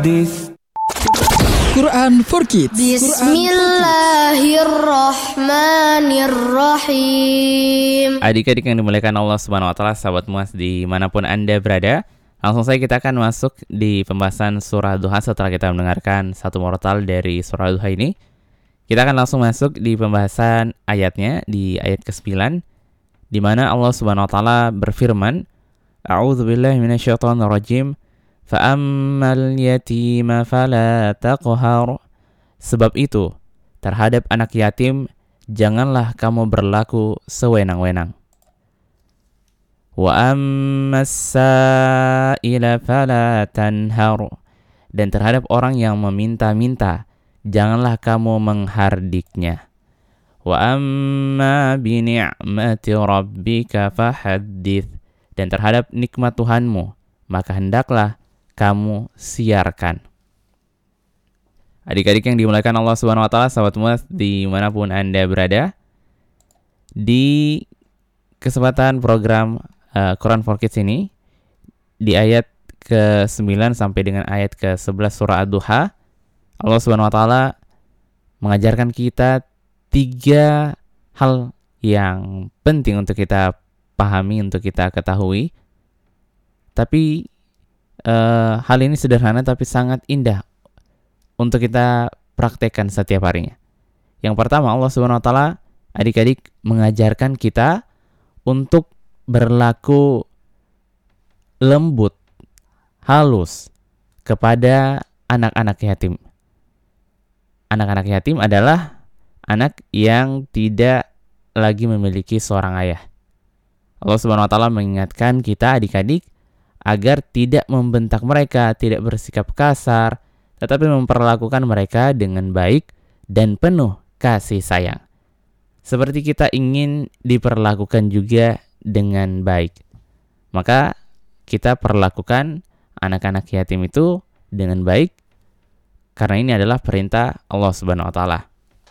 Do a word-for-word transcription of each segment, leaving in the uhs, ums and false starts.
This Quran for Kids. Bismillahirrahmanirrahim. Adik-adik yang dimuliakan Allah Subhanahu wa taala, sahabat Muas dimanapun Anda berada, langsung saja kita akan masuk di pembahasan surah Duha. Setelah kita mendengarkan satu murotal dari surah Duha ini, kita akan langsung masuk di pembahasan ayatnya di ayat kesembilan, di mana Allah Subhanahu wa taala berfirman, A'udzubillahi minasyaitonirrajim. Fa'ammal yatima fala taqhar. Sebab itu, terhadap anak yatim janganlah kamu berlaku sewenang-wenang. Wa ammas sa'ila fala tanhar. Dan terhadap orang yang meminta-minta, janganlah kamu menghardiknya. Wa amma bi ni'mati rabbika fahaddits. Dan terhadap nikmat Tuhanmu, maka hendaklah kamu siarkan. Adik-adik yang dimuliakan Allah Subhanahu wa taala, sahabat Muas dimanapun Anda berada, di kesempatan program uh, Quran for Kids ini, di ayat ke sembilan sampai dengan ayat ke sebelas surah Ad-Duha, Allah Subhanahu wa taala mengajarkan kita tiga hal yang penting untuk kita pahami, untuk kita ketahui. Tapi Uh, hal ini sederhana tapi sangat indah untuk kita praktekkan setiap harinya. Yang pertama, Allah Subhanahu wa taala, adik-adik, mengajarkan kita untuk berlaku lembut, halus kepada anak-anak yatim. Anak-anak yatim adalah anak yang tidak lagi memiliki seorang ayah. Allah Subhanahu wa taala mengingatkan kita, adik-adik, agar tidak membentak mereka, tidak bersikap kasar, tetapi memperlakukan mereka dengan baik dan penuh kasih sayang. Seperti kita ingin diperlakukan juga dengan baik, maka kita perlakukan anak-anak yatim itu dengan baik, karena ini adalah perintah Allah Subhanahu wa taala.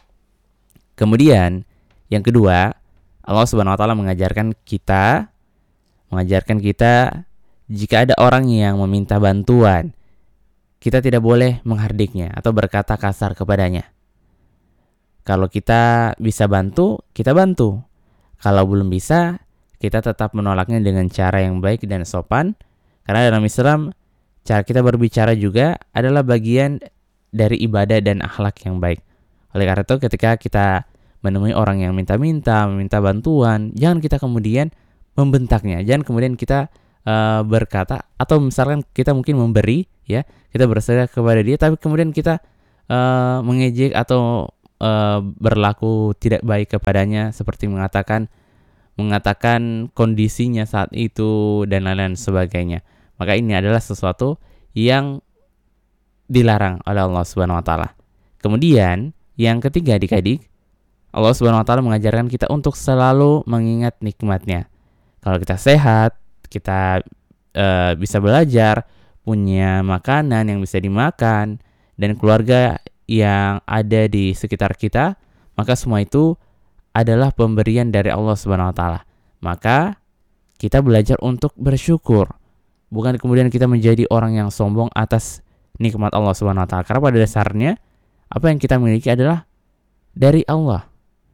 Kemudian, yang kedua, Allah Subhanahu wa taala mengajarkan kita mengajarkan kita jika ada orang yang meminta bantuan, kita tidak boleh menghardiknya atau berkata kasar kepadanya. Kalau kita bisa bantu, kita bantu. Kalau belum bisa, kita tetap menolaknya dengan cara yang baik dan sopan. Karena dalam Islam, cara kita berbicara juga adalah bagian dari ibadah dan akhlak yang baik. Oleh karena itu, ketika kita menemui orang yang minta-minta, meminta bantuan, jangan kita kemudian membentaknya. Jangan kemudian kita Uh, berkata, atau misalkan kita mungkin memberi, ya, kita bersedekah kepada dia, tapi kemudian kita uh, mengejek atau uh, berlaku tidak baik kepadanya, seperti mengatakan mengatakan kondisinya saat itu dan lain-lain sebagainya. Maka ini adalah sesuatu yang dilarang oleh Allah Subhanahu wa taala. Kemudian yang ketiga, adik-adik, Allah Subhanahu wa taala mengajarkan kita untuk selalu mengingat nikmatnya. Kalau kita sehat, kita uh, bisa belajar, punya makanan yang bisa dimakan, dan keluarga yang ada di sekitar kita, maka semua itu adalah pemberian dari Allah Subhanahu wa taala. Maka kita belajar untuk bersyukur, bukan kemudian kita menjadi orang yang sombong atas nikmat Allah Subhanahu wa taala. Karena pada dasarnya apa yang kita miliki adalah dari Allah.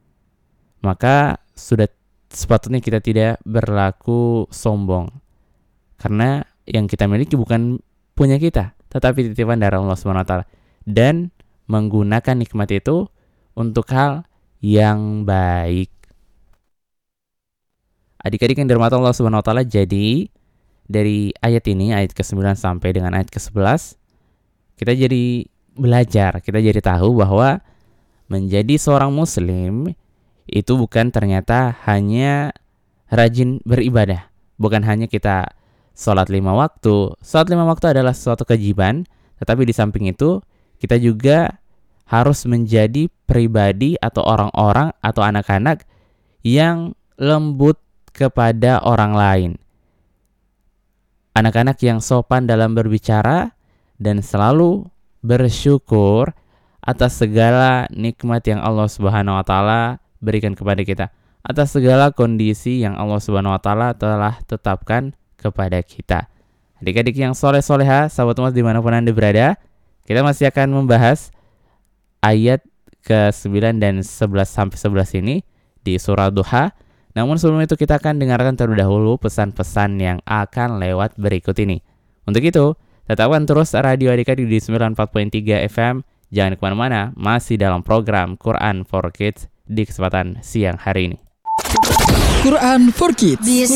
Maka sudah sepatutnya kita tidak berlaku sombong, karena yang kita miliki bukan punya kita, tetapi titipan dari Allah Subhanahu wa taala, dan menggunakan nikmat itu untuk hal yang baik. Adik-adik yang dirahmati Allah Subhanahu wa taala, jadi dari ayat ini, ayat ke sembilan sampai dengan ayat ke sebelas, kita jadi belajar, kita jadi tahu bahwa menjadi seorang muslim itu bukan ternyata hanya rajin beribadah. Bukan hanya kita sholat lima waktu. Sholat lima waktu adalah suatu kewajiban, tetapi di samping itu kita juga harus menjadi pribadi atau orang-orang atau anak-anak yang lembut kepada orang lain. Anak-anak yang sopan dalam berbicara dan selalu bersyukur atas segala nikmat yang Allah Subhanahu wa taala berikan kepada kita, atas segala kondisi yang Allah Subhanahu wa taala telah tetapkan kepada kita. Adik-adik yang soleh-soleha, sahabat Muas dimanapun Anda berada, Kita masih akan membahas ayat ke sembilan dan sebelas sampai sebelas ini di surah Duha. Namun sebelum itu kita akan dengarkan terlebih dahulu pesan-pesan yang akan lewat berikut ini. Untuk itu, tetapkan terus radio Adik-Adik di sembilan puluh empat koma tiga F M. Jangan kemana-mana, masih dalam program Quran for Kids di kesempatan siang hari ini. Quran for Kids. بسم